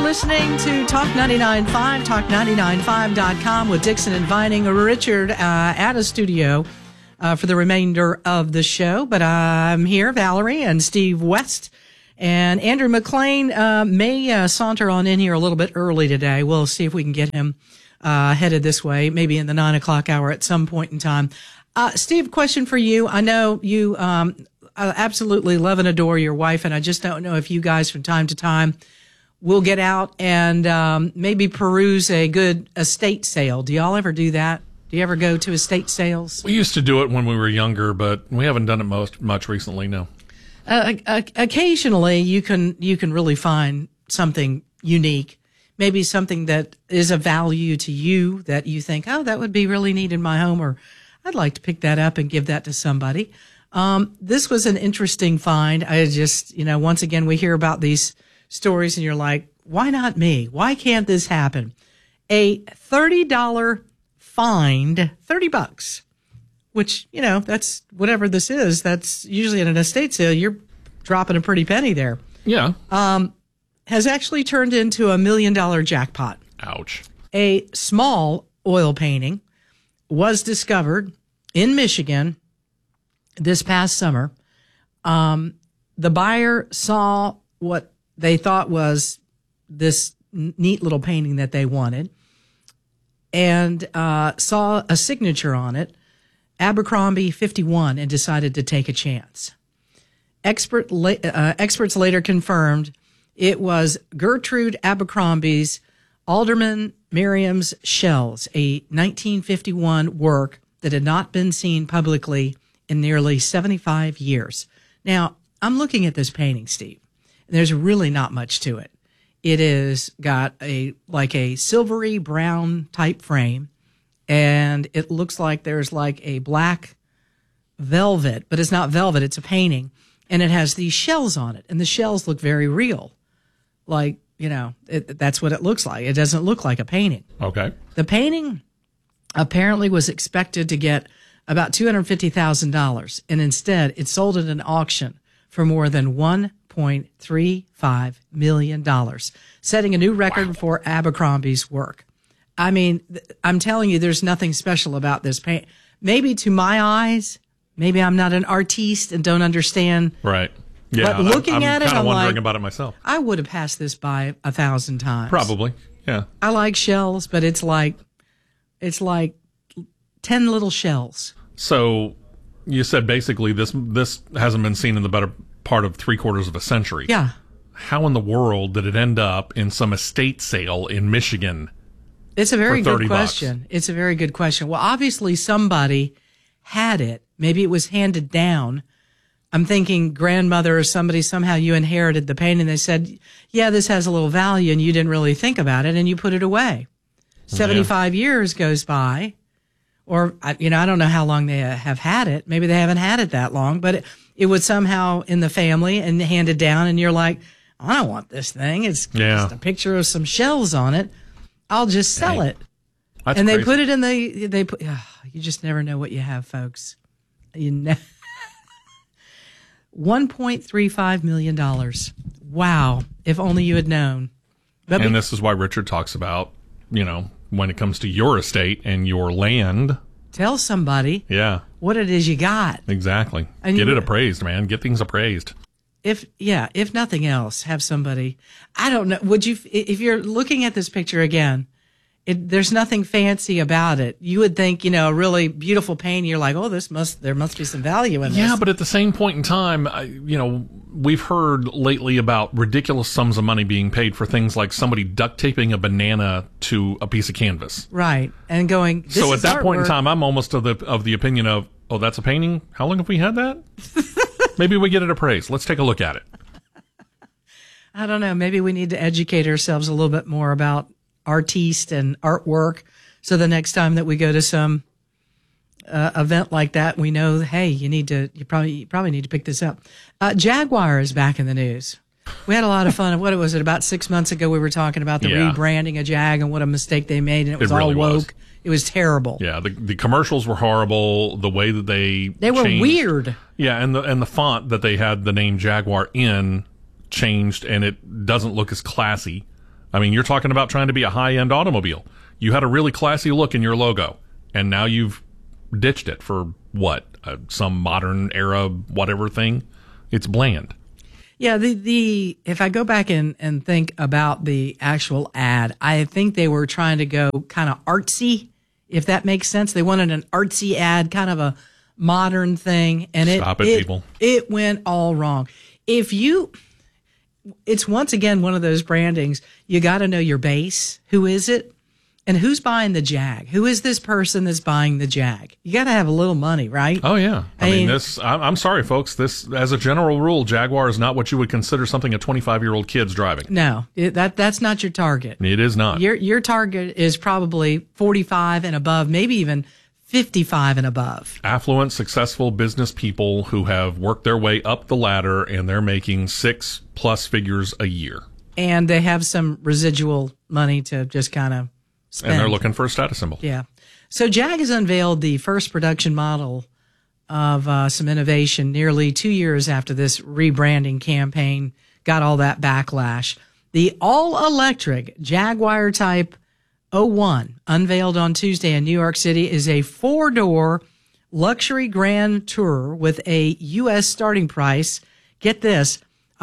listening to Talk 99.5, talk995.com with Dixon inviting Richard at a studio for the remainder of the show. But I'm here, Valerie and Steve West. And Andrew McLean may saunter on in here a little bit early today. We'll see if we can get him headed this way, maybe in the 9 o'clock hour at some point in time. Steve, question for you. I know you absolutely love and adore your wife, and I just don't know if you guys from time to time will get out and maybe peruse a good estate sale. Do y'all ever do that? Do you ever go to estate sales? We used to do it when we were younger, but we haven't done it much recently, no. Occasionally, you can really find something unique, maybe something that is of value to you that you think, oh, that would be really neat in my home, or I'd like to pick that up and give that to somebody. This was an interesting find. I just, once again, we hear about these stories and you're like, why not me? Why can't this happen? A $30 find, $30, which, that's whatever this is. That's usually at an estate sale. You're dropping a pretty penny there. Yeah. Has actually turned into $1 million jackpot. Ouch. A small oil painting was discovered in Michigan this past summer. The buyer saw what they thought was this neat little painting that they wanted and saw a signature on it, Abercrombie 51, and decided to take a chance. Experts later confirmed it was Gertrude Abercrombie's Alderman Miriam's Shells, a 1951 work that had not been seen publicly in nearly 75 years. Now, I'm looking at this painting, Steve. There's really not much to it. It is got a silvery brown type frame, and it looks like there's like a black velvet, but it's not velvet, it's a painting, and it has these shells on it, and the shells look very real. Like, that's what it looks like. It doesn't look like a painting. Okay. The painting apparently was expected to get about $250,000, and instead it sold at an auction for more than $1.35 million, setting a new record for Abercrombie's work. I mean, I'm telling you, there's nothing special about this paint. Maybe to my eyes, maybe I'm not an artiste and don't understand. Right. Yeah. But looking at it, I'm I'm wondering like, about it myself. I would have passed this by 1,000 times. Probably. Yeah. I like shells, but it's like 10 little shells. So you said basically this hasn't been seen in the better part of 3/4 of a century. Yeah. How in the world did it end up in some estate sale in Michigan? It's a very good $30? question. It's a very good question. Well, obviously somebody had it. Maybe it was handed down. I'm thinking grandmother or somebody, somehow you inherited the painting. They said, yeah, this has a little value, and you didn't really think about it, and you put it away. 75 years goes by, or, I don't know how long they have had it. Maybe they haven't had it that long, but it was somehow in the family and handed down, and you're like, I don't want this thing. It's just a picture of some shells on it. I'll just sell it. That's and they crazy. put it in you just never know what you have, folks. $1.35 million. Wow. If only you had known. And this is why Richard talks about, when it comes to your estate and your land. Tell somebody what it is you got. Exactly. And get it appraised, man. Get things appraised. If nothing else, have somebody, I don't know, if you're looking at this picture again, there's nothing fancy about it. You would think, a really beautiful painting. You're like, oh, there must be some value in this. Yeah, but at the same point in time, we've heard lately about ridiculous sums of money being paid for things like somebody duct taping a banana to a piece of canvas. Right. And going, this so is at that point in artwork. time, I'm almost of the opinion of, oh, that's a painting? How long have we had that? Maybe we get it appraised. Let's take a look at it. I don't know. Maybe we need to educate ourselves a little bit more about artiste and artwork, so the next time that we go to some event like that, we know, hey, you probably need to pick this up. Jaguar is back in the news. We had a lot of fun. What was it, about 6 months ago? We were talking about the rebranding of Jag and what a mistake they made, and it was all really woke. It was terrible. Yeah, the commercials were horrible. The way that they were changed. weird. Yeah, and the font that they had the name Jaguar in changed, and it doesn't look as classy. I mean, you're talking about trying to be a high-end automobile. You had a really classy look in your logo, and now you've ditched it for what? Some modern era whatever thing? It's bland. Yeah, the if I go back and think about the actual ad, I think they were trying to go kind of artsy, if that makes sense. They wanted an artsy ad, kind of a modern thing, and people. It went all wrong. It's once again one of those brandings. You got to know your base. Who is it? And who's buying the Jag? Who is this person that's buying the Jag? You got to have a little money, right? Oh, yeah. I mean, I'm sorry, folks. This, as a general rule, Jaguar is not what you would consider something a 25-year-old kid's driving. No, that's not your target. It is not. Your target is probably 45 and above, maybe even 55 and above. Affluent, successful business people who have worked their way up the ladder, and they're making 6+ figures a year. And they have some residual money to just kind of spend. And they're looking for a status symbol. Yeah. So Jag has unveiled the first production model of some innovation nearly 2 years after this rebranding campaign got all that backlash. The all-electric Jaguar Type 01, unveiled on Tuesday in New York City, is a 4-door luxury grand tour with a U.S. starting price, get this,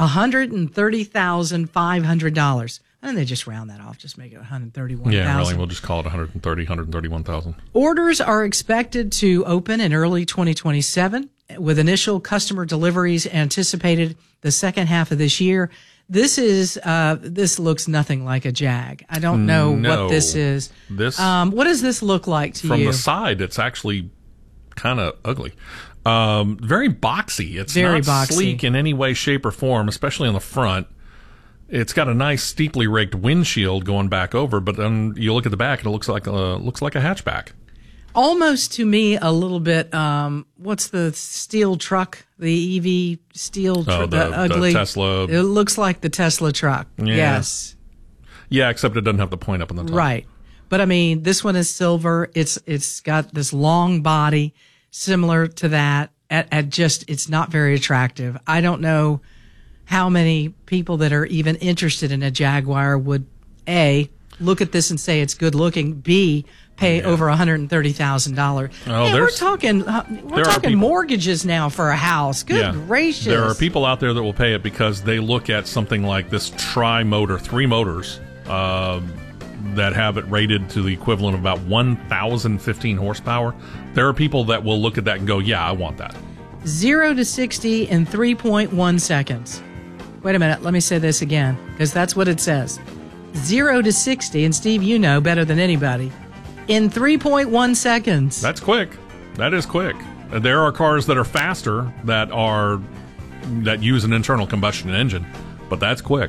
$130,500. And they just round that off, just make it $131,000. Yeah, really, we'll just call it $131,000. Orders are expected to open in early 2027, with initial customer deliveries anticipated the second half of this year. This looks nothing like a Jag. I don't know what this is. What does this look like to you? From the side, it's actually kind of ugly. Very boxy. It's very not boxy. Sleek in any way, shape, or form, especially on the front. It's got a nice steeply raked windshield going back over, but then you look at the back and it looks like a hatchback. Almost to me a little bit. What's the steel truck? The EV steel truck, the ugly Tesla. It looks like the Tesla truck. Yeah. Yes. Yeah, except it doesn't have the point up on the top. Right. But I mean, this one is silver. It's got this long body similar to that. It's not very attractive. I don't know how many people that are even interested in a Jaguar would A, look at this and say it's good looking, B, pay over $130,000. Oh, we're talking mortgages now for a house. Good gracious. There are people out there that will pay it because they look at something like this tri-motor, 3 motors, that have it rated to the equivalent of about 1,015 horsepower. There are people that will look at that and go, yeah, I want that. 0 to 60 in 3.1 seconds. Wait a minute, let me say this again, because that's what it says. 0 to 60, and Steve, you know better than anybody, in 3.1 seconds. That's quick. That is quick. There are cars that are faster that use an internal combustion engine, but that's quick.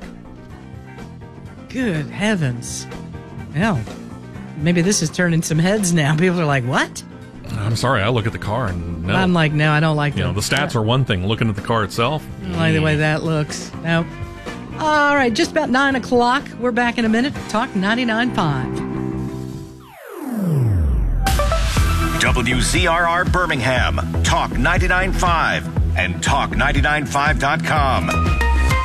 Good heavens. Well, maybe this is turning some heads now. People are like, what? I'm sorry, I look at the car and no. I'm like, no, I don't like that. The stats are one thing. Looking at the car itself, I don't like the way that looks. Nope. All right, just about 9 o'clock. We're back in a minute. Talk 99.5. WZRR Birmingham, Talk 99.5, and Talk995.com.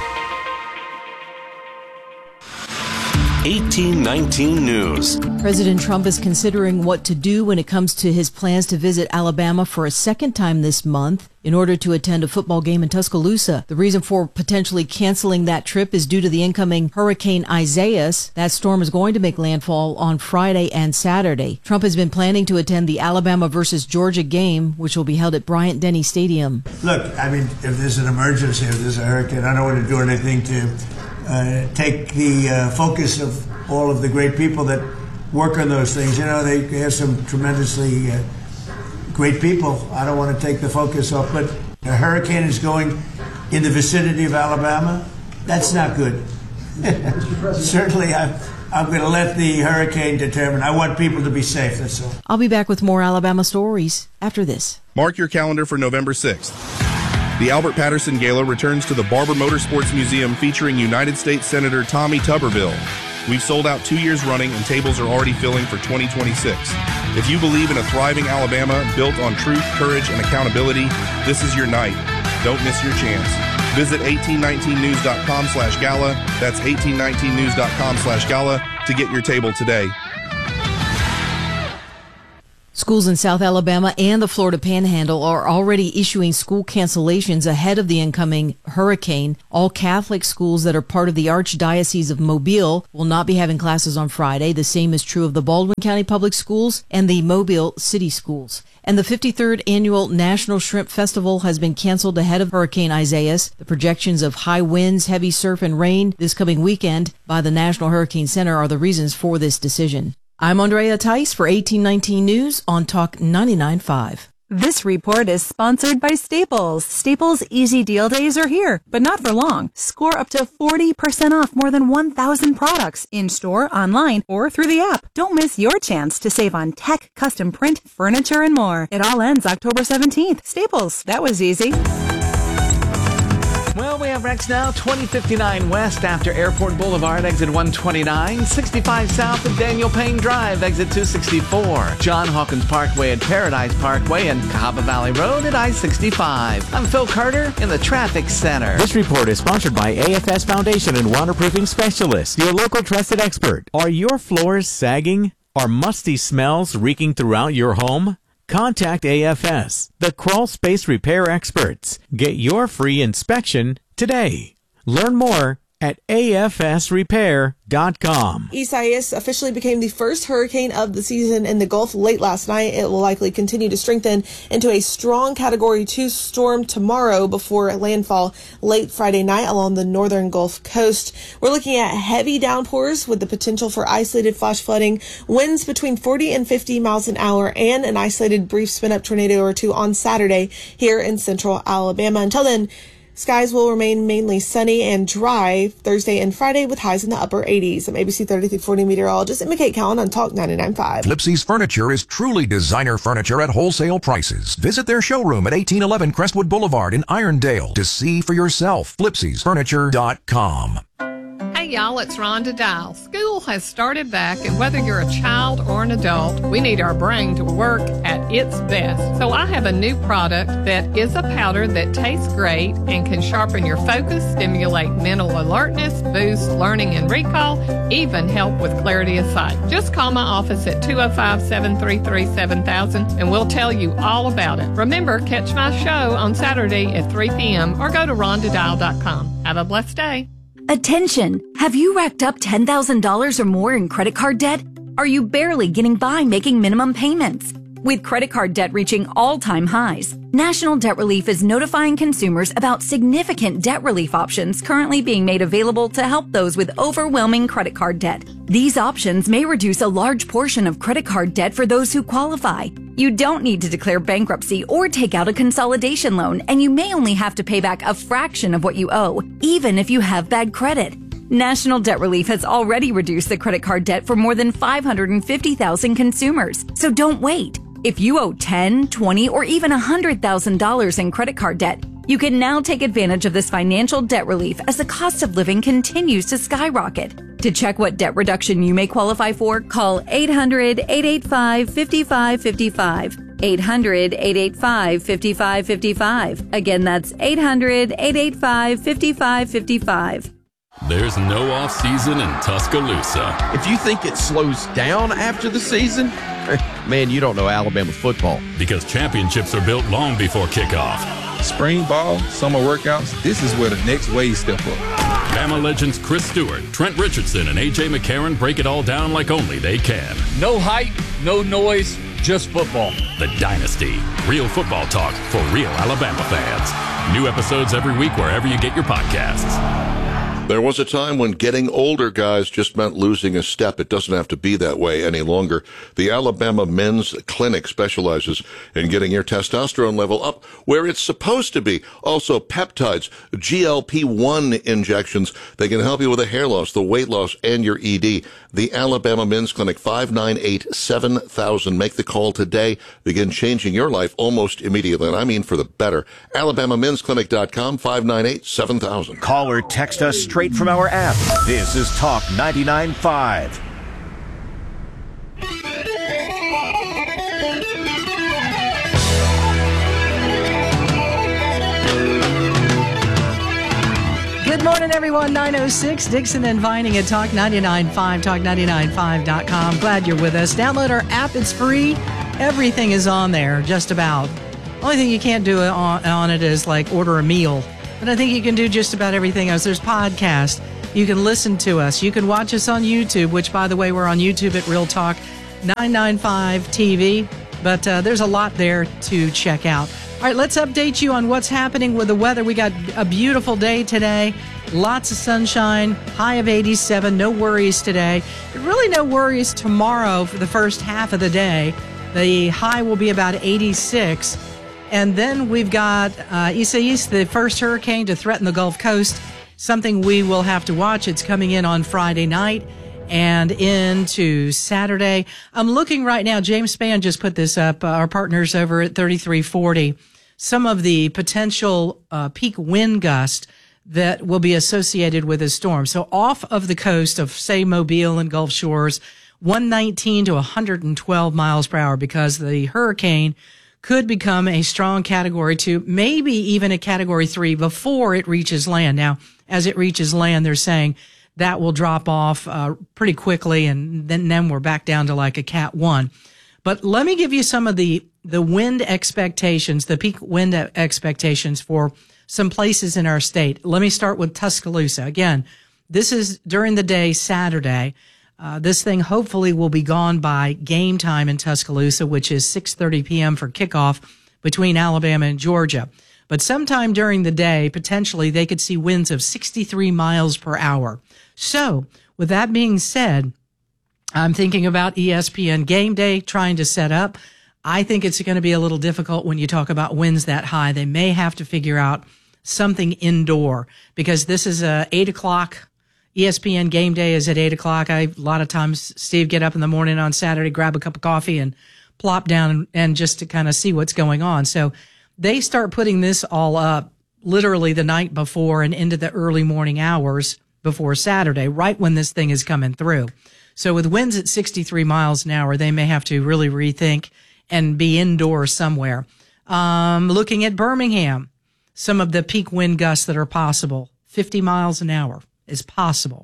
1819 News. President Trump is considering what to do when it comes to his plans to visit Alabama for a second time this month in order to attend a football game in Tuscaloosa. The reason for potentially canceling that trip is due to the incoming Hurricane Isaias. That storm is going to make landfall on Friday and Saturday. Trump has been planning to attend the Alabama versus Georgia game, which will be held at Bryant-Denny Stadium. Look, I mean, if there's an emergency, if there's a hurricane, I don't want to do anything to take the focus of all of the great people that work on those things. They have some tremendously great people. I don't want to take the focus off, but a hurricane is going in the vicinity of Alabama. That's not good. Certainly, I'm going to let the hurricane determine. I want people to be safe, that's all. I'll be back with more Alabama stories after this. Mark your calendar for November 6th. The Albert Patterson Gala returns to the Barber Motorsports Museum featuring United States Senator Tommy Tuberville. We've sold out 2 years running and tables are already filling for 2026. If you believe in a thriving Alabama built on truth, courage, and accountability, this is your night. Don't miss your chance. Visit 1819news.com/gala. That's 1819news.com/gala to get your table today. Schools in South Alabama and the Florida Panhandle are already issuing school cancellations ahead of the incoming hurricane. All Catholic schools that are part of the Archdiocese of Mobile will not be having classes on Friday. The same is true of the Baldwin County Public Schools and the Mobile City Schools. And the 53rd Annual National Shrimp Festival has been canceled ahead of Hurricane Isaias. The projections of high winds, heavy surf, and rain this coming weekend by the National Hurricane Center are the reasons for this decision. I'm Andrea Tice for 1819 News on Talk 99.5. This report is sponsored by Staples. Staples Easy Deal Days are here, but not for long. Score up to 40% off more than 1,000 products in-store, online, or through the app. Don't miss your chance to save on tech, custom print, furniture, and more. It all ends October 17th. Staples. That was easy. Well, we have wrecks now. 2059 West after Airport Boulevard, exit 129. 65 south of Daniel Payne Drive, exit 264. John Hawkins Parkway at Paradise Parkway and Cahaba Valley Road at I-65. I'm Phil Carter in the Traffic Center. This report is sponsored by AFS Foundation and Waterproofing Specialists, your local trusted expert. Are your floors sagging? Are musty smells reeking throughout your home? Contact AFS, the crawl space repair experts. Get your free inspection today. Learn more at afsrepair.com. Isaias officially became the first hurricane of the season in the Gulf late last night. It will likely continue to strengthen into a strong Category 2 storm tomorrow before landfall late Friday night along the northern Gulf Coast. We're looking at heavy downpours with the potential for isolated flash flooding, winds between 40 and 50 miles an hour, and an isolated brief spin-up tornado or two on Saturday here in central Alabama. Until then, skies will remain mainly sunny and dry Thursday and Friday with highs in the upper 80s. I'm ABC 30-40 meteorologist Emma Kate Cowan on Talk 99.5. Flipsy's Furniture is truly designer furniture at wholesale prices. Visit their showroom at 1811 Crestwood Boulevard in Irondale to see for yourself. Flipsy'sFurniture.com. Hey y'all, it's Rhonda Dial. School has started back, and whether you're a child or an adult, we need our brain to work at its best. So I have a new product that is a powder that tastes great and can sharpen your focus, stimulate mental alertness, boost learning and recall, even help with clarity of sight. Just call my office at 205-733-7000 and we'll tell you all about it. Remember, catch my show on Saturday at 3 p.m. or go to rhondadial.com. Have a blessed day. Attention! Have you racked up $10,000 or more in credit card debt? Are you barely getting by making minimum payments? With credit card debt reaching all-time highs, National Debt Relief is notifying consumers about significant debt relief options currently being made available to help those with overwhelming credit card debt. These options may reduce a large portion of credit card debt for those who qualify. You don't need to declare bankruptcy or take out a consolidation loan, and you may only have to pay back a fraction of what you owe, even if you have bad credit. National Debt Relief has already reduced the credit card debt for more than 550,000 consumers, so don't wait. If you owe $10,000, $20,000, or even $100,000 in credit card debt, you can now take advantage of this financial debt relief as the cost of living continues to skyrocket. To check what debt reduction you may qualify for, call 800-885-5555. 800-885-5555. Again, that's 800-885-5555. There's no off-season in Tuscaloosa. If you think it slows down after the season, man, you don't know Alabama football. Because championships are built long before kickoff. Spring ball, summer workouts, this is where the next wave step up. Bama legends Chris Stewart, Trent Richardson, and A.J. McCarron break it all down like only they can. No hype, no noise, just football. The Dynasty. Real football talk for real Alabama fans. New episodes every week wherever you get your podcasts. There was a time when getting older, guys, just meant losing a step. It doesn't have to be that way any longer. The Alabama Men's Clinic specializes in getting your testosterone level up where it's supposed to be. Also, peptides, GLP-1 injections. They can help you with the hair loss, the weight loss, and your ED. The Alabama Men's Clinic, 598-7000. Make the call today. Begin changing your life almost immediately, and I mean for the better. AlabamaMen'sClinic.com, 598-7000. Call or text us straight from our app. This is Talk 99.5. Good morning, everyone. 9:06, Dixon and Vining at Talk 99.5, talk995.com. Glad you're with us. Download our app. It's free. Everything is on there, just about. Only thing you can't do on it is like order a meal. But I think you can do just about everything else. There's podcasts. You can listen to us. You can watch us on YouTube, which, by the way, we're on YouTube at Real Talk 995 TV. But there's a lot there to check out. All right, let's update you on what's happening with the weather. We got a beautiful day today. Lots of sunshine, high of 87. No worries today. Really no worries tomorrow for the first half of the day. The high will be about 86. And then we've got Isaias, the first hurricane to threaten the Gulf Coast, something we will have to watch. It's coming in on Friday night and into Saturday. I'm looking right now. James Spann just put this up, our partners over at 3340. Some of the potential peak wind gust that will be associated with this storm. So off of the coast of, say, Mobile and Gulf Shores, 119 to 112 miles per hour, because the hurricane could become a strong Category 2, maybe even a Category 3 before it reaches land. Now, as it reaches land, they're saying that will drop off pretty quickly, and then we're back down to like a Cat 1. But let me give you some of the wind expectations, the peak wind expectations for some places in our state. Let me start with Tuscaloosa. Again, this is during the day, Saturday. This thing hopefully will be gone by game time in Tuscaloosa, which is 6:30 p.m. for kickoff between Alabama and Georgia. But sometime during the day, potentially, they could see winds of 63 miles per hour. So, with that being said, I'm thinking about ESPN Game Day trying to set up. I think it's going to be a little difficult when you talk about winds that high. They may have to figure out something indoor, because this is 8 o'clock. ESPN Game Day is at 8 o'clock. A lot of times, Steve, get up in the morning on Saturday, grab a cup of coffee and plop down and just to kind of see what's going on. So they start putting this all up literally the night before and into the early morning hours before Saturday, right when this thing is coming through. So with winds at 63 miles an hour, they may have to really rethink and be indoors somewhere. Looking at Birmingham, some of the peak wind gusts that are possible, 50 miles an hour is possible.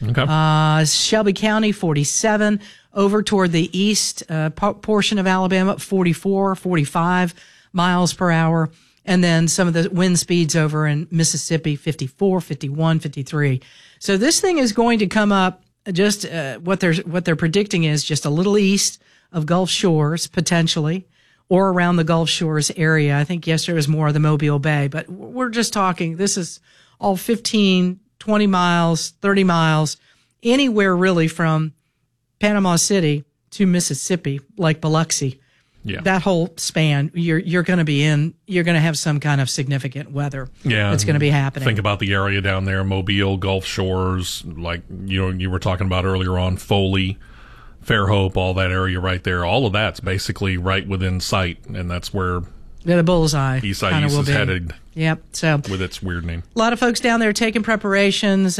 Okay. Shelby County, 47. Over toward the east portion of Alabama, 44, 45 miles per hour. And then some of the wind speeds over in Mississippi, 54, 51, 53. So this thing is going to come up just what they're predicting is just a little east of Gulf Shores, potentially, or around the Gulf Shores area. I think yesterday was more of the Mobile Bay, but we're just talking, this is all 15, 20 miles, 30 miles, anywhere really from Panama City to Mississippi, like Biloxi. Yeah. That whole span, you're going to be in, you're going to have some kind of significant weather. Yeah. That's going to be happening. Think about the area down there, Mobile, Gulf Shores, like, you were talking about earlier on, Foley, Fairhope, all that area right there. All of that's basically right within sight, and that's where the bullseye Isaias is headed. Yep. So with its weird name. A lot of folks down there taking preparations.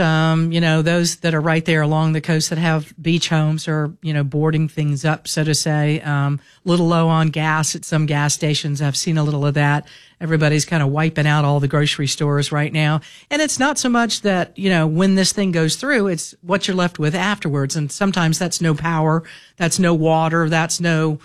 Those that are right there along the coast that have beach homes are, boarding things up, so to say. Little low on gas at some gas stations. I've seen a little of that. Everybody's kind of wiping out all the grocery stores right now. And it's not so much that, when this thing goes through, it's what you're left with afterwards. And sometimes that's no power. That's no water. That's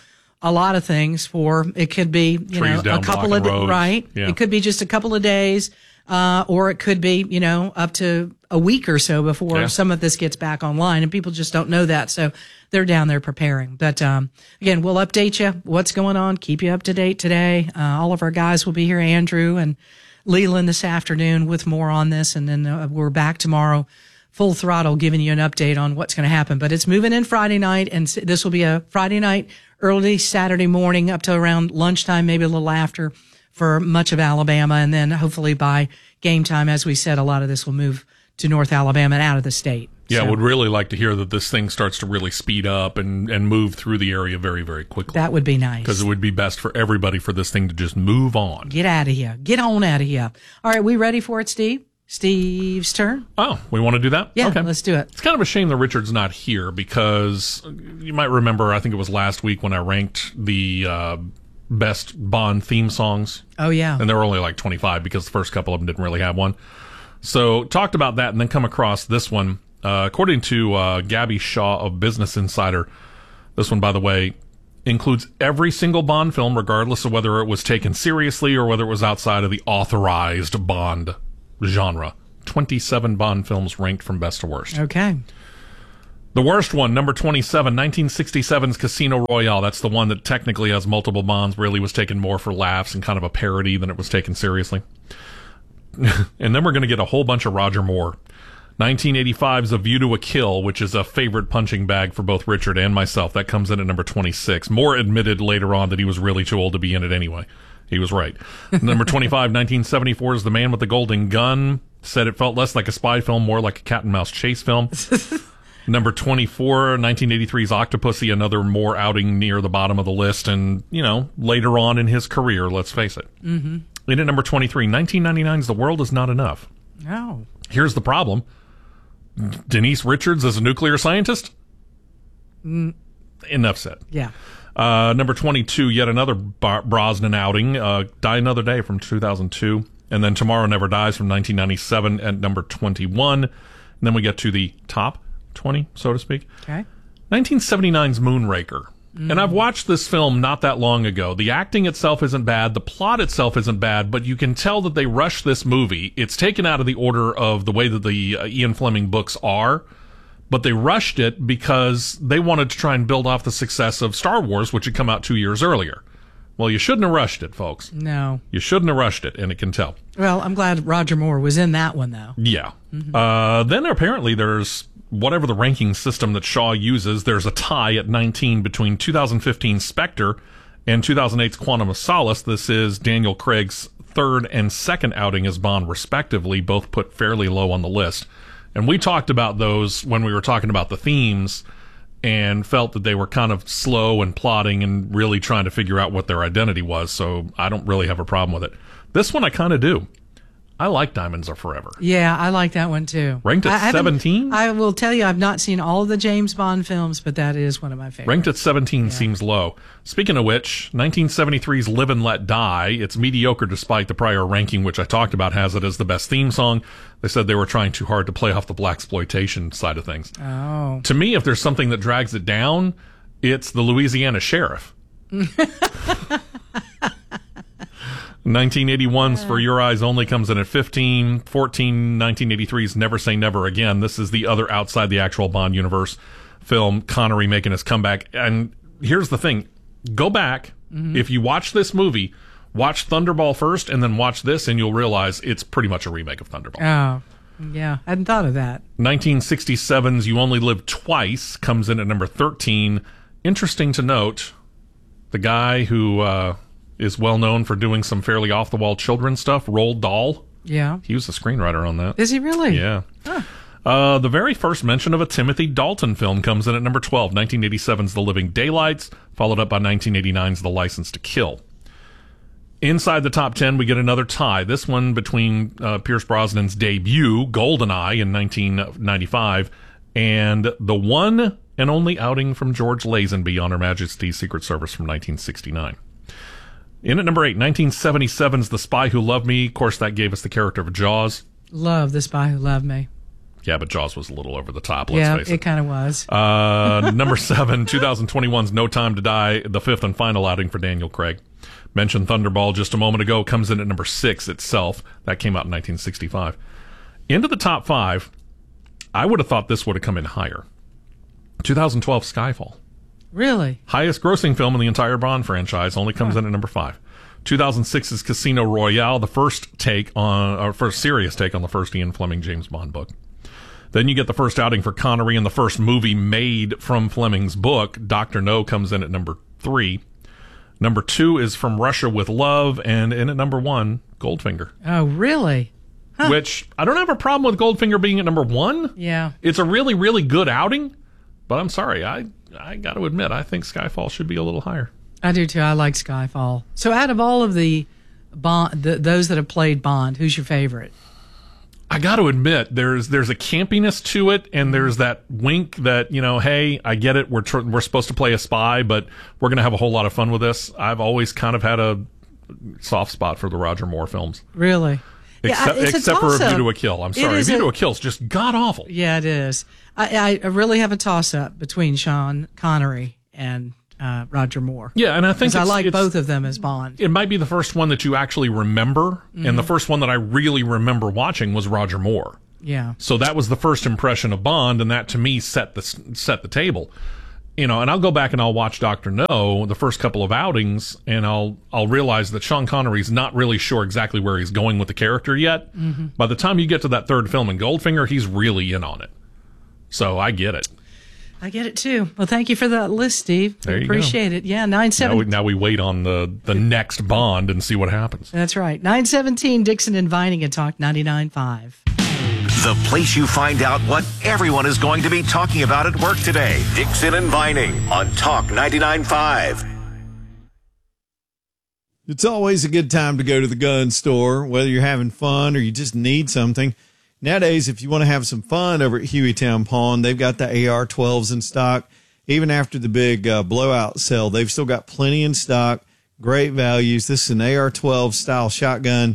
a lot of things it could be, a couple of days, right? Yeah. It could be just a couple of days, or it could be, up to a week or so before some of this gets back online, and people just don't know that. So they're down there preparing. But, again, we'll update you what's going on, keep you up to date today. All of our guys will be here, Andrew and Leland this afternoon with more on this. And then we're back tomorrow, full throttle, giving you an update on what's going to happen. But it's moving in Friday night, and this will be a Friday night, early Saturday morning up to around lunchtime, maybe a little after for much of Alabama. And then hopefully by game time, as we said, a lot of this will move to North Alabama and out of the state. Yeah, I would really like to hear that this thing starts to really speed up and move through the area very, very quickly. That would be nice. Because it would be best for everybody for this thing to just move on. Get out of here. Get on out of here. All right, we ready for it, Steve? Steve's turn. Oh, we want to do that? Yeah, okay. Let's do it. It's kind of a shame that Richard's not here, because you might remember, I think it was last week when I ranked the best Bond theme songs. Oh, yeah. And there were only like 25 because the first couple of them didn't really have one. So talked about that and then come across this one. According to Gabby Shaw of Business Insider, this one, by the way, includes every single Bond film, regardless of whether it was taken seriously or whether it was outside of the authorized Bond genre. 27 Bond films ranked from best to worst. Okay. The worst one, number 27, 1967's Casino Royale. That's the one that technically has multiple Bonds, really was taken more for laughs and kind of a parody than it was taken seriously. And then we're going to get a whole bunch of Roger Moore. 1985's A View to a Kill, which is a favorite punching bag for both Richard and myself. That comes in at number 26. Moore admitted later on that he was really too old to be in it anyway. He was right. Number 25, 1974's The Man with the Golden Gun. Said it felt less like a spy film, more like a cat and mouse chase film. Number 24, 1983's Octopussy, another Moore outing near the bottom of the list. And, you know, later on in his career, let's face it. Mm-hmm. In at number 23, 1999's The World Is Not Enough. Oh. Here's the problem. Denise Richards as a nuclear scientist? Enough said. Yeah. Number 22, yet another Brosnan outing, Die Another Day from 2002. And then Tomorrow Never Dies from 1997 at number 21. And then we get to the top 20, so to speak. Okay. 1979's Moonraker. And I've watched this film not that long ago. The acting itself isn't bad. The plot itself isn't bad, but you can tell that they rushed this movie. It's taken out of the order of the way that the Ian Fleming books are, but they rushed it because they wanted to try and build off the success of Star Wars, which had come out 2 years earlier. Well, you shouldn't have rushed it, folks. No. You shouldn't have rushed it, and it can tell. Well, I'm glad Roger Moore was in that one, though. Yeah. Then apparently there's whatever the ranking system that Shaw uses, there's a tie at 19 between 2015's Spectre and 2008's Quantum of Solace. This is Daniel Craig's third and second outing as Bond, respectively, both put fairly low on the list. And we talked about those when we were talking about the themes and felt that they were kind of slow and plotting and really trying to figure out what their identity was, so I don't really have a problem with it. This one I kind of do. I like Diamonds Are Forever. Yeah, I like that one too. Ranked at 17? I will tell you, I've not seen all of the James Bond films, but that is one of my favorites. Ranked at 17 seems low. Speaking of which, 1973's Live and Let Die. It's mediocre despite the prior ranking, which I talked about, has it as the best theme song. They said they were trying too hard to play off the blaxploitation side of things. Oh. To me, if there's something that drags it down, it's the Louisiana Sheriff. 1981's For Your Eyes Only comes in at 15. 14, 1983's Never Say Never Again. This is the other outside the actual Bond universe film, Connery making his comeback. And here's the thing. Go back. If you watch this movie, watch Thunderball first and then watch this and you'll realize it's pretty much a remake of Thunderball. Oh, yeah. I hadn't thought of that. 1967's You Only Live Twice comes in at number 13. Interesting to note, the guy who is well known for doing some fairly off-the-wall children's stuff, Roald Dahl. Yeah. He was the screenwriter on that. Is he really? Yeah. Huh. The very first mention of a Timothy Dalton film comes in at number 12, 1987's The Living Daylights, followed up by 1989's The License to Kill. Inside the top 10, we get another tie, this one between Pierce Brosnan's debut, GoldenEye, in 1995, and the one and only outing from George Lazenby on Her Majesty's Secret Service from 1969. In at number 8, 1977's The Spy Who Loved Me. Of course, that gave us the character of Jaws. Love The Spy Who Loved Me. Yeah, but Jaws was a little over the top, let's face it. Yeah, it kind of was. Number 7, 2021's No Time to Die, the fifth and final outing for Daniel Craig. Mentioned Thunderball just a moment ago, comes in at number 6 itself. That came out in 1965. Into the top 5, I would have thought this would have come in higher. 2012 Skyfall. Really? Highest grossing film in the entire Bond franchise, only comes in at number 5. 2006's Casino Royale, the first serious take on the first Ian Fleming James Bond book. Then you get the first outing for Connery in the first movie made from Fleming's book. Dr. No comes in at number 3. Number 2 is From Russia with Love, and in at number 1, Goldfinger. Oh, really? Huh. Which, I don't have a problem with Goldfinger being at number 1. Yeah. It's a really, really good outing, but I'm sorry, I got to admit, I think Skyfall should be a little higher. I do too. I like Skyfall. So out of all of the Bond, those that have played Bond, who's your favorite? I got to admit, there's a campiness to it, and there's that wink that, hey, I get it. We're supposed to play a spy, but we're going to have a whole lot of fun with this. I've always kind of had a soft spot for the Roger Moore films. Really? Except for a View to a Kill. I'm sorry. View to a Kill is just god-awful. Yeah, it is. I really have a toss-up between Sean Connery and Roger Moore. Yeah, and I think I like both of them as Bond. It might be the first one that you actually remember, and the first one that I really remember watching was Roger Moore. Yeah. So that was the first impression of Bond, and that to me set the table. You know, and I'll go back and I'll watch Dr. No the first couple of outings, and I'll realize that Sean Connery's not really sure exactly where he's going with the character yet. Mm-hmm. By the time you get to that third film in Goldfinger, he's really in on it. So I get it. I get it too. Well, thank you for that list, Steve. There you Appreciate it. Yeah, 9:17. Now we wait on the next Bond and see what happens. That's right. 9:17, Dixon and Vining at Talk 99.5. The place you find out what everyone is going to be talking about at work today. Dixon and Vining on Talk 99.5. It's always a good time to go to the gun store, whether you're having fun or you just need something. Nowadays, if you want to have some fun over at Hueytown Pawn, they've got the AR-12s in stock. Even after the big blowout sale, they've still got plenty in stock. Great values. This is an AR-12 style shotgun,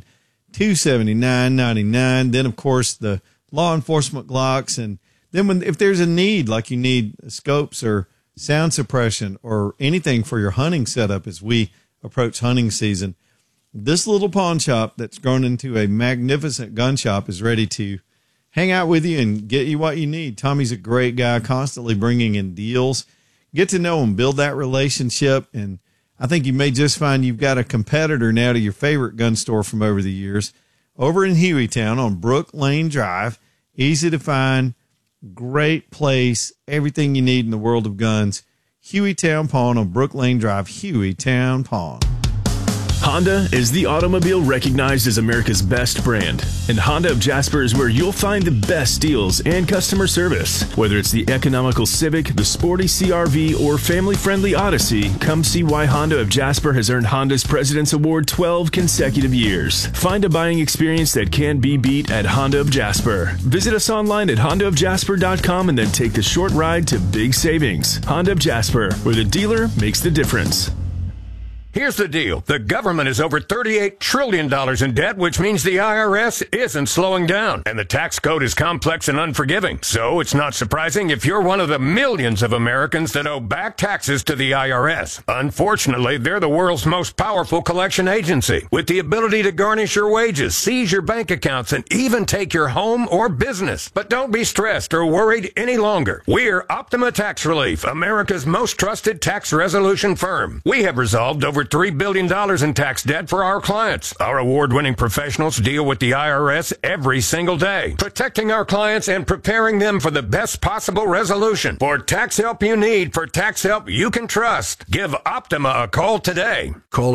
$279.99. Then, of course, the law enforcement Glocks. And then if there's a need, like you need scopes or sound suppression or anything for your hunting setup as we approach hunting season, this little pawn shop that's grown into a magnificent gun shop is ready to hang out with you and get you what you need. Tommy's a great guy, constantly bringing in deals. Get to know him, build that relationship, and I think you may just find you've got a competitor now to your favorite gun store from over the years. Over in Hueytown on Brook Lane Drive, easy to find, great place, everything you need in the world of guns. Hueytown Pawn on Brook Lane Drive, Hueytown Pawn. Honda is the automobile recognized as America's best brand, and Honda of Jasper is where you'll find the best deals and customer service. Whether it's the economical Civic, the sporty CR-V, or family-friendly Odyssey, come see why Honda of Jasper has earned Honda's President's Award 12 consecutive years. Find a buying experience that can't be beat at Honda of Jasper. Visit us online at hondaofjasper.com and then take the short ride to big savings. Honda of Jasper, where the dealer makes the difference. Here's the deal. The government is over $38 trillion in debt, which means the IRS isn't slowing down. And the tax code is complex and unforgiving. So it's not surprising if you're one of the millions of Americans that owe back taxes to the IRS. Unfortunately, they're the world's most powerful collection agency, with the ability to garnish your wages, seize your bank accounts, and even take your home or business. But don't be stressed or worried any longer. We're Optima Tax Relief, America's most trusted tax resolution firm. We have resolved over $3 billion in tax debt for our clients. Our award-winning professionals deal with the IRS every single day, protecting our clients and preparing them for the best possible resolution. For tax help you need, for tax help you can trust, give Optima a call today. Call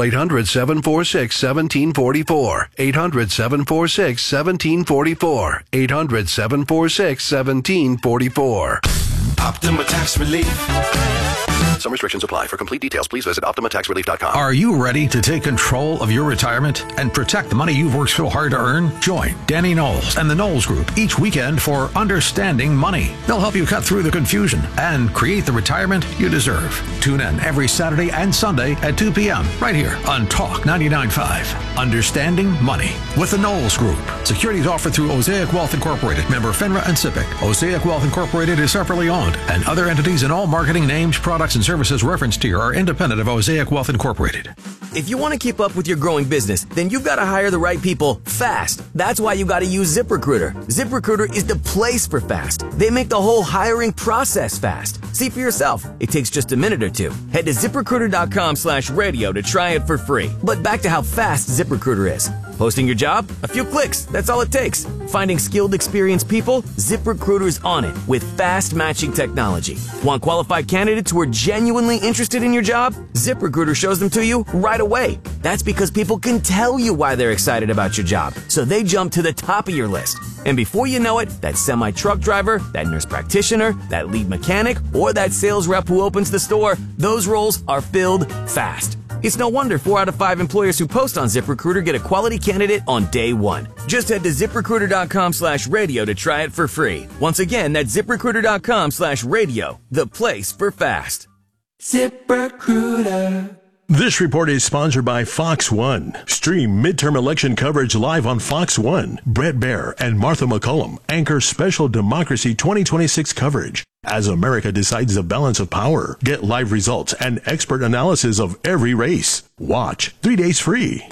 800-746-1744. 800-746-1744. 800-746-1744. Optima Tax Relief. Some restrictions apply. For complete details, please visit OptimaTaxRelief.com. Are you ready to take control of your retirement and protect the money you've worked so hard to earn? Join Danny Knowles and the Knowles Group each weekend for Understanding Money. They'll help you cut through the confusion and create the retirement you deserve. Tune in every Saturday and Sunday at 2 p.m. right here on Talk 99.5. Understanding Money with the Knowles Group. Securities offered through Osaic Wealth Incorporated, member FINRA and SIPC. Osaic Wealth Incorporated is separately owned, and other entities and all marketing names, products, and services referenced here are independent of Osaic Wealth Incorporated. If you want to keep up with your growing business, then you've got to hire the right people fast. That's why you got to use ZipRecruiter. ZipRecruiter is the place for fast. They make the whole hiring process fast. See for yourself. It takes just a minute or two. Head to ZipRecruiter.com/radio to try it for free. But back to how fast ZipRecruiter is. Posting your job? A few clicks. That's all it takes. Finding skilled, experienced people? ZipRecruiter's on it with fast matching technology. Want qualified candidates who are genuinely interested in your job? ZipRecruiter shows them to you right away. That's because people can tell you why they're excited about your job, so they jump to the top of your list. And before you know it, that semi-truck driver, that nurse practitioner, that lead mechanic, or that sales rep who opens the store, those roles are filled fast. It's no wonder 4 out of 5 employers who post on ZipRecruiter get a quality candidate on day one. Just head to ZipRecruiter.com/radio to try it for free. Once again, that's ZipRecruiter.com/radio, the place for fast. ZipRecruiter. This report is sponsored by Fox One. Stream midterm election coverage live on Fox One. Brett Baer and Martha McCullum anchor special Democracy 2026 coverage as America decides the balance of power. Get live results and expert analysis of every race. Watch 3 days free.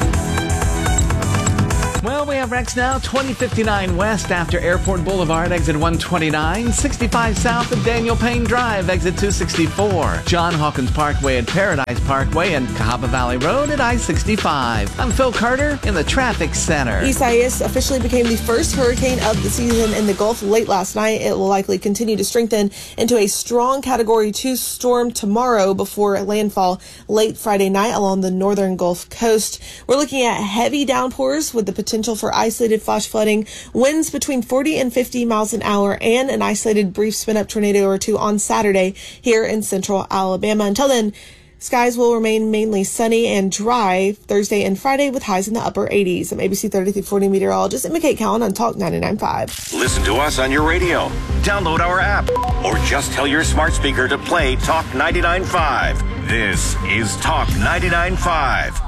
Well, we have wrecks now. 2059 West after Airport Boulevard, exit 129. 65 south of Daniel Payne Drive, exit 264. John Hawkins Parkway at Paradise Parkway and Cahaba Valley Road at I-65. I'm Phil Carter in the traffic center. Isaias officially became the first hurricane of the season in the Gulf late last night. It will likely continue to strengthen into a strong Category 2 storm tomorrow before landfall late Friday night along the northern Gulf Coast. We're looking at heavy downpours with the potential for isolated flash flooding, winds between 40 and 50 miles an hour, and an isolated brief spin-up tornado or two on Saturday here in central Alabama. Until then, skies will remain mainly sunny and dry Thursday and Friday with highs in the upper 80s. I'm ABC 3340 meteorologist Emma Kate Cowan on Talk 99.5. Listen to us on your radio. Download our app. Or just tell your smart speaker to play Talk 99.5. This is Talk 99.5.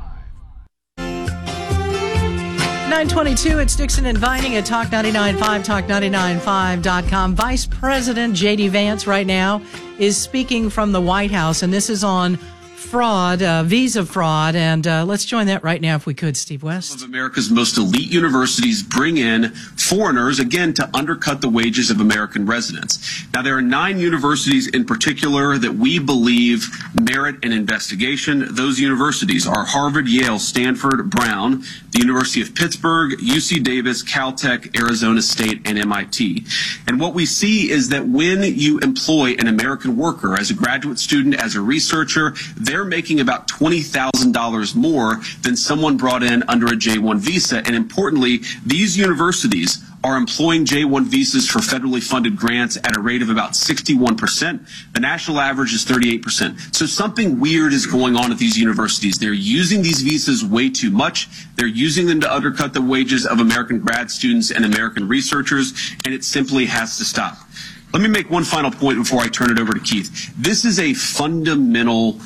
922, it's Dixon and Vining at Talk 99.5, talk995.com. Vice President J.D. Vance right now is speaking from the White House, and this is on fraud, visa fraud, and let's join that right now if we could, Steve West. Of America's most elite universities bring in foreigners, again, to undercut the wages of American residents. Now, there are 9 universities in particular that we believe merit an investigation. Those universities are Harvard, Yale, Stanford, Brown, the University of Pittsburgh, UC Davis, Caltech, Arizona State, and MIT. And what we see is that when you employ an American worker as a graduate student, as a researcher, they're making about $20,000 more than someone brought in under a J-1 visa. And importantly, these universities are employing J-1 visas for federally funded grants at a rate of about 61%. The national average is 38%. So something weird is going on at these universities. They're using these visas way too much. They're using them to undercut the wages of American grad students and American researchers, and it simply has to stop. Let me make one final point before I turn it over to Keith. This is a fundamental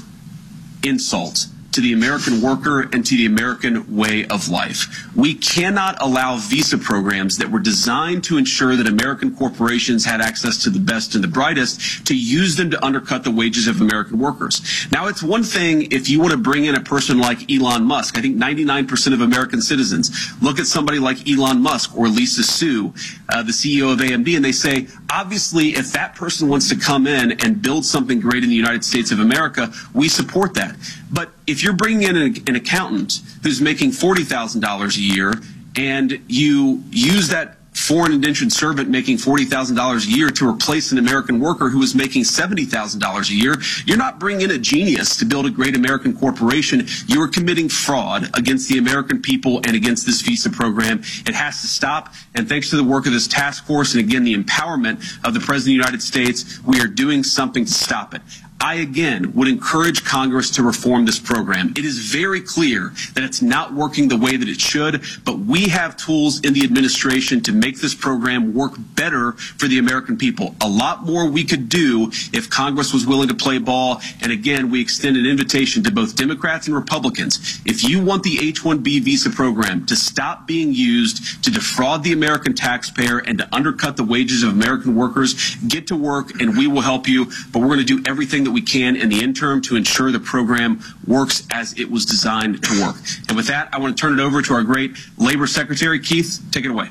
insult to the American worker and to the American way of life. We cannot allow visa programs that were designed to ensure that American corporations had access to the best and the brightest to use them to undercut the wages of American workers. Now, it's one thing if you want to bring in a person like Elon Musk. I think 99% of American citizens look at somebody like Elon Musk or Lisa Su, the CEO of AMD, and they say, obviously, if that person wants to come in and build something great in the United States of America, we support that. But if you're bringing in an accountant who's making $40,000 a year and you use that foreign indentured servant making $40,000 a year to replace an American worker who is making $70,000 a year, you're not bringing in a genius to build a great American corporation. You are committing fraud against the American people and against this visa program. It has to stop. And thanks to the work of this task force and, again, the empowerment of the President of the United States, we are doing something to stop it. I, again, would encourage Congress to reform this program. It is very clear that it's not working the way that it should, but we have tools in the administration to make this program work better for the American people. A lot more we could do if Congress was willing to play ball. And again, we extend an invitation to both Democrats and Republicans. If you want the H-1B visa program to stop being used to defraud the American taxpayer and to undercut the wages of American workers, get to work and we will help you. But we're going to do everything that we can in the interim to ensure the program works as it was designed to work. And with that, I want to turn it over to our great Labor Secretary, Keith. Take it away.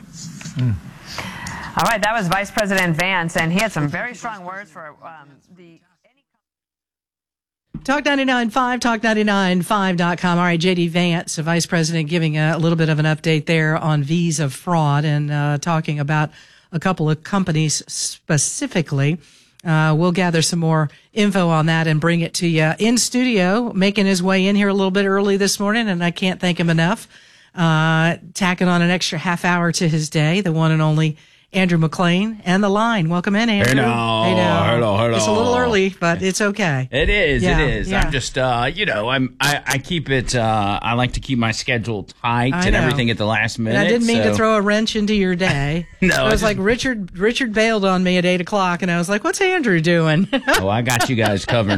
All right, that was Vice President Vance, and he had some very strong words for the... Talk 99.5, talk995.com. All right, J.D. Vance, the Vice President, giving a little bit of an update there on visa fraud and talking about a couple of companies specifically. We'll gather some more info on that and bring it to you in studio, making his way in here a little bit early this morning, and I can't thank him enough. Tacking on an extra half hour to his day, the one and only Andrew McLean and The Line. Welcome in, Andrew. Hello. It's a little early, but it's okay. It is. Yeah. I'm just, I keep it, I like to keep my schedule tight and everything at the last minute. And I didn't mean to throw a wrench into your day. No. I was like, Richard bailed on me at 8 o'clock, and I was like, what's Andrew doing? Oh, I got you guys covered.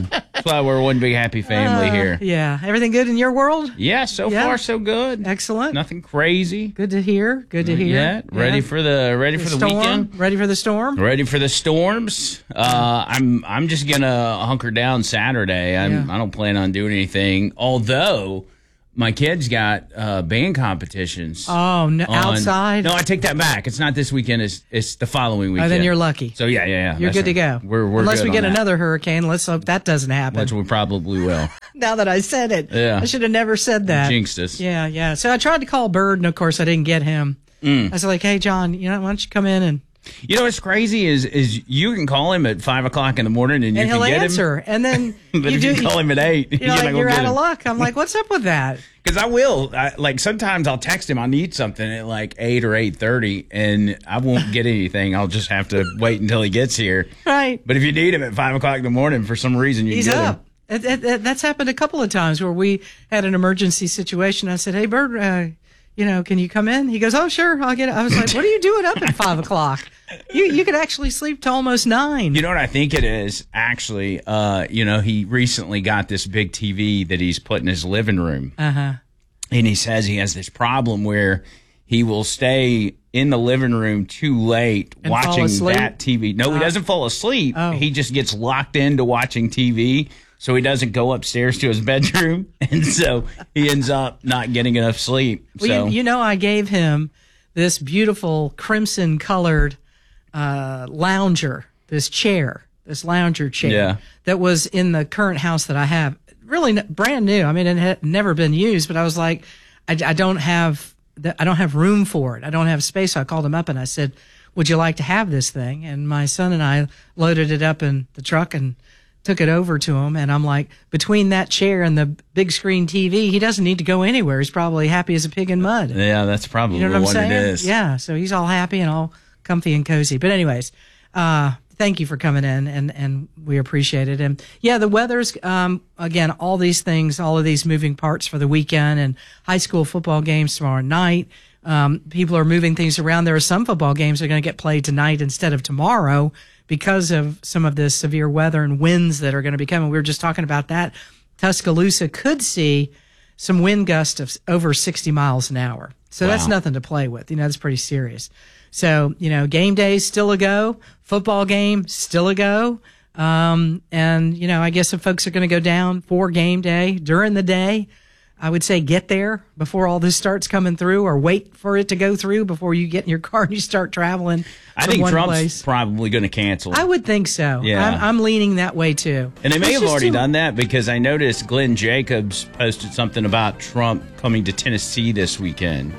That's why we're one big happy family here. Yeah. Everything good in your world? Yeah, so far so good. Excellent. Nothing crazy. Good to hear. Good to hear. Yeah. Ready for the storm. weekend. Ready for the storm. Ready for the storms. I'm just gonna hunker down Saturday. I don't plan on doing anything. Although my kids got band competitions. Oh, no, outside? No, I take that back. It's not this weekend. It's the following weekend. Oh, then you're lucky. So yeah. You're good to go. We're Unless good we get on that. another hurricane. Let's hope that doesn't happen. Which we probably will. Now that I said it, I should have never said that. Jinxed us. Yeah. So I tried to call Bird, and of course I didn't get him. I was like, "Hey, John, why don't you come in and?" You know what's crazy is you can call him at 5:00 in the morning and you he'll can get answer. him. And then but if you call him at 8, you're out of luck. I'm like, what's up with that? Because I will. Sometimes I'll text him I need something at like 8 or 8:30, and I won't get anything. I'll just have to wait until he gets here. Right. But if you need him at 5:00 in the morning for some reason, you He's can get up. him. That's happened a couple of times where we had an emergency situation. I said, "Hey, Bird, can you come in?" He goes, "Oh, sure, I'll get it." I was like, "What are you doing up at 5:00? You could actually sleep till almost 9." You know what I think it is? Actually, he recently got this big TV that he's put in his living room. Uh-huh. And he says he has this problem where he will stay in the living room too late and watching that TV. No, he doesn't fall asleep. Oh. He just gets locked into watching TV. So he doesn't go upstairs to his bedroom. And so he ends up not getting enough sleep. Well, I gave him this beautiful crimson colored lounger, this lounger chair that was in the current house that I have. Really brand new. I mean, it had never been used, but I was like, I don't have room for it. I don't have space. So I called him up and I said, "Would you like to have this thing?" And my son and I loaded it up in the truck and took it over to him. And I'm like, between that chair and the big screen TV, he doesn't need to go anywhere. He's probably happy as a pig in mud. Yeah, that's probably what I'm saying? It is. Yeah, so he's all happy and all comfy and cozy. But anyways, thank you for coming in, and we appreciate it. And yeah, the weather's, again, all these things, all of these moving parts for the weekend, and high school football games tomorrow night. People are moving things around. There are some football games that are going to get played tonight instead of tomorrow because of some of this severe weather and winds that are going to be coming. We were just talking about that. Tuscaloosa could see some wind gusts of over 60 miles an hour. So that's nothing to play with. That's pretty serious. So, game day still a go. Football game still a go. And, I guess if folks are going to go down for game day during the day, I would say get there before all this starts coming through, or wait for it to go through before you get in your car and you start traveling. I think Trump's probably going to cancel. I would think so. Yeah. I'm leaning that way too. And they may have already done that, because I noticed Glenn Jacobs posted something about Trump coming to Tennessee this weekend.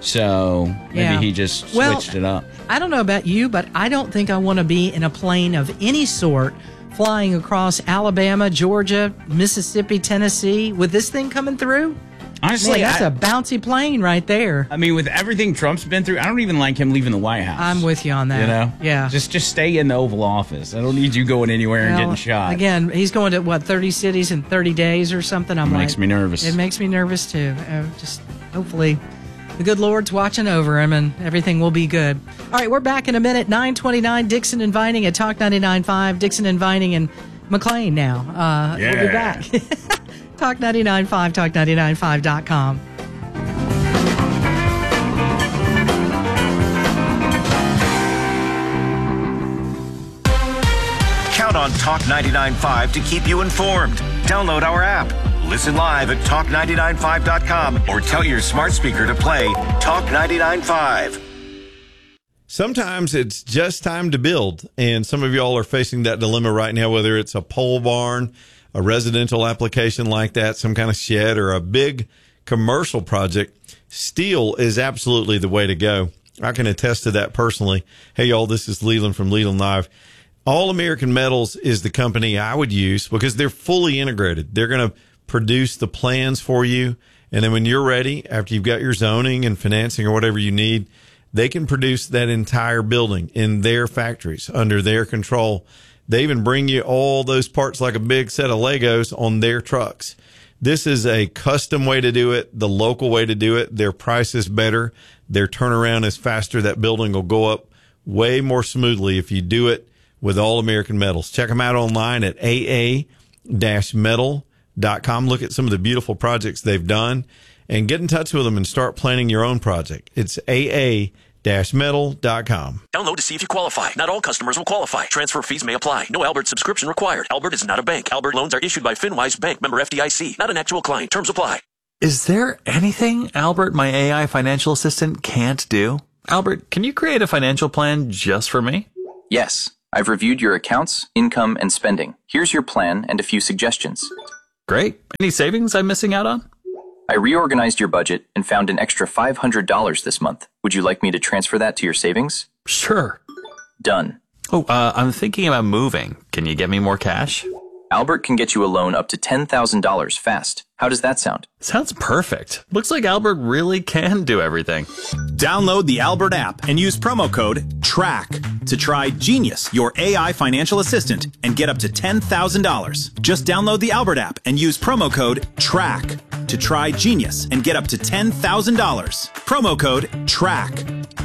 So maybe he just switched it up. I don't know about you, but I don't think I want to be in a plane of any sort flying across Alabama, Georgia, Mississippi, Tennessee with this thing coming through. Honestly, man, that's a bouncy plane right there. I mean, with everything Trump's been through, I don't even like him leaving the White House. I'm with you on that. Yeah. Just stay in the Oval Office. I don't need you going anywhere and getting shot. Again, he's going to 30 cities in 30 days or something. It makes me nervous. It makes me nervous too. Just hopefully the good Lord's watching over him and everything will be good. All right, we're back in a minute. 9:29, Dixon and Vining at Talk 99.5. Dixon and Vining and McLean now. We'll be back. Talk 99.5, talk995.com. Count on Talk 99.5 to keep you informed. Download our app. Listen live at talk995.com or tell your smart speaker to play Talk 99.5. Sometimes it's just time to build, and some of y'all are facing that dilemma right now, whether it's a pole barn, a residential application like that, some kind of shed, or a big commercial project. Steel is absolutely the way to go. I can attest to that personally. Hey, y'all, this is Leland from Leland Live. All American Metals is the company I would use because they're fully integrated. They're going to produce the plans for you. And then when you're ready, after you've got your zoning and financing or whatever you need, they can produce that entire building in their factories under their control. They even bring you all those parts like a big set of Legos on their trucks. This is a custom way to do it, the local way to do it. Their price is better. Their turnaround is faster. That building will go up way more smoothly if you do it with All American Metals. Check them out online at AAMETALS.com. aa-metal.com. Look at some of the beautiful projects they've done and get in touch with them and start planning your own project. It's aa-metal.com. Download to see if you qualify. Not all customers will qualify. Transfer fees may apply. No Albert subscription required. Albert is not a bank. Albert loans are issued by FinWise Bank, member FDIC. Not an actual client. Terms apply. Is there anything Albert, my AI financial assistant, can't do? Albert, can you create a financial plan just for me? Yes. I've reviewed your accounts, income, and spending. Here's your plan and a few suggestions. Great. Any savings I'm missing out on? I reorganized your budget and found an extra $500 this month. Would you like me to transfer that to your savings? Sure. Done. Oh, I'm thinking about moving. Can you get me more cash? Albert can get you a loan up to $10,000 fast. How does that sound? Sounds perfect. Looks like Albert really can do everything. Download the Albert app and use promo code TRACK to try Genius, your AI financial assistant, and get up to $10,000. Just download the Albert app and use promo code TRACK to try Genius and get up to $10,000. Promo code TRACK.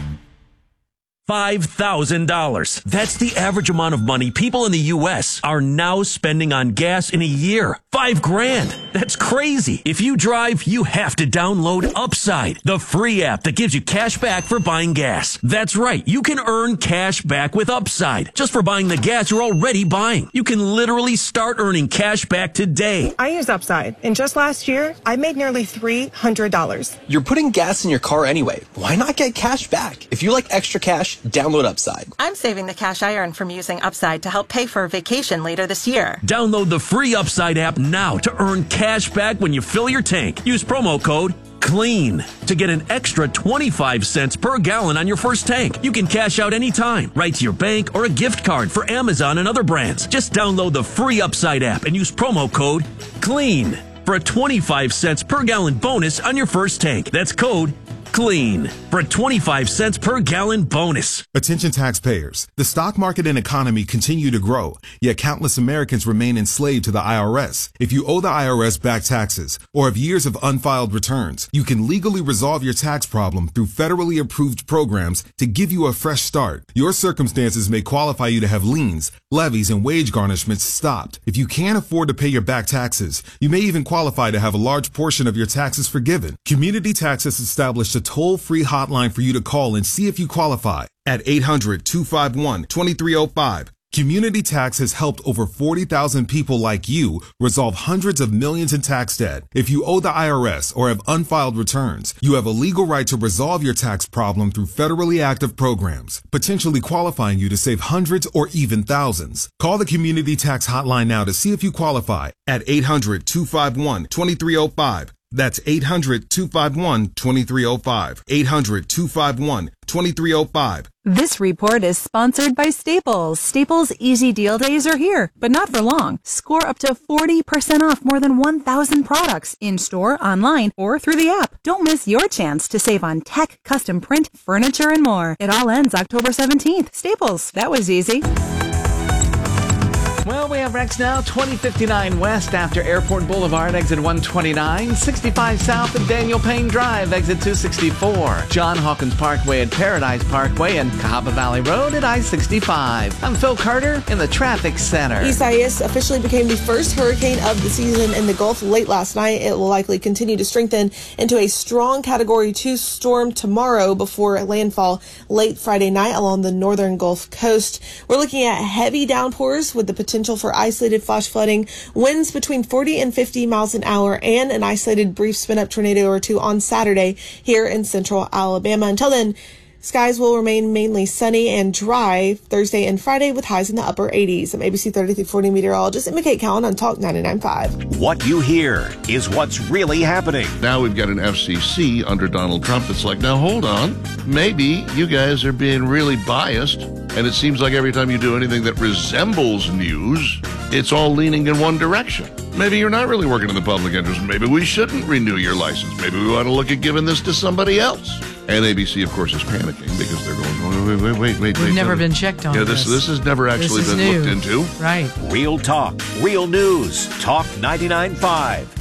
$5,000. That's the average amount of money people in the U.S. are now spending on gas in a year. $5,000. That's crazy. If you drive, you have to download Upside, the free app that gives you cash back for buying gas. That's right. You can earn cash back with Upside just for buying the gas you're already buying. You can literally start earning cash back today. I use Upside, and just last year, I made nearly $300. You're putting gas in your car anyway. Why not get cash back? If you like extra cash, download Upside. I'm saving the cash I earn from using Upside to help pay for a vacation later this year. Download the free Upside app now to earn cash back when you fill your tank. Use promo code CLEAN to get an extra 25 cents per gallon on your first tank. You can cash out anytime, right to your bank or a gift card for Amazon and other brands. Just download the free Upside app and use promo code CLEAN for a 25 cents per gallon bonus on your first tank. That's code CLEAN for a 25 cents per gallon bonus. Attention taxpayers. The stock market and economy continue to grow, yet countless Americans remain enslaved to the IRS. If you owe the IRS back taxes or have years of unfiled returns, you can legally resolve your tax problem through federally approved programs to give you a fresh start. Your circumstances may qualify you to have liens, levies, and wage garnishments stopped. If you can't afford to pay your back taxes, you may even qualify to have a large portion of your taxes forgiven. Community Tax has established a toll-free hotline for you to call and see if you qualify at 800-251-2305. Community Tax has helped over 40,000 people like you resolve hundreds of millions in tax debt. If you owe the IRS or have unfiled returns, you have a legal right to resolve your tax problem through federally active programs, potentially qualifying you to save hundreds or even thousands. Call the Community Tax hotline now to see if you qualify at 800-251-2305. That's 800-251-2305. 800-251-2305. This report is sponsored by Staples. Staples Easy Deal Days are here, but not for long. Score up to 40% off more than 1,000 products in-store, online, or through the app. Don't miss your chance to save on tech, custom print, furniture, and more. It all ends October 17th. Staples. That was easy. Well, we have wrecks now. 2059 West after Airport Boulevard, exit 129. 65 South of Daniel Payne Drive, exit 264. John Hawkins Parkway at Paradise Parkway and Cahaba Valley Road at I-65. I'm Phil Carter in the Traffic Center. Isaias officially became the first hurricane of the season in the Gulf late last night. It will likely continue to strengthen into a strong Category 2 storm tomorrow before landfall late Friday night along the northern Gulf Coast. We're looking at heavy downpours with the potential for isolated flash flooding, winds between 40 and 50 miles an hour, and an isolated brief spin-up tornado or two on Saturday here in central Alabama. Until then, skies will remain mainly sunny and dry Thursday and Friday with highs in the upper 80s. I'm ABC 30-40 meteorologist Emma Kate Cowan on Talk 99.5. What you hear is what's really happening. Now we've got an FCC under Donald Trump that's like, now hold on, maybe you guys are being really biased, and it seems like every time you do anything that resembles news, it's all leaning in one direction. Maybe you're not really working in the public interest. Maybe we shouldn't renew your license. Maybe we ought to look at giving this to somebody else. And ABC, of course, is panicking because they're going, wait. We've never been checked on. Yeah, this has never actually been looked into. Right. Real talk, real news. Talk 99.5.